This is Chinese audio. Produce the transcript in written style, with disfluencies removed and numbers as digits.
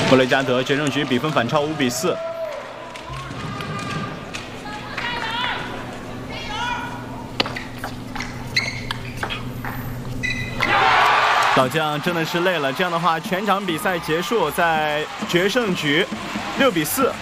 布雷加德决胜局比分反超5比4。老将真的是累了，这样的话，全场比赛结束在决胜局6比4。